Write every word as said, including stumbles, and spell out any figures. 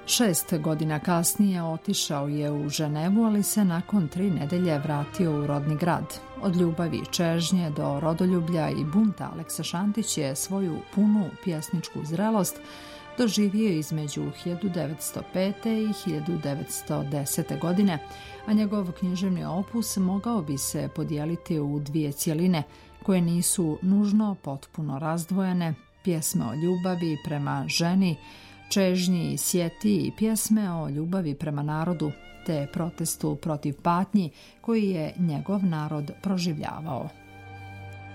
Šest godina kasnije otišao je u Ženevu, ali se nakon tri nedelje vratio u rodni grad. Od ljubavi i čežnje do rodoljublja i bunta Aleksa Šantić je svoju punu pjesničku zrelost doživio između hiljadu devetsto pete i hiljadu devetsto desete. godine, a njegov književni opus mogao bi se podijeliti u dvije cjeline koje nisu nužno potpuno razdvojene: pjesme o ljubavi prema ženi, čežnji i sjeti i pjesme o ljubavi prema narodu, te protestu protiv patnji koji je njegov narod proživljavao.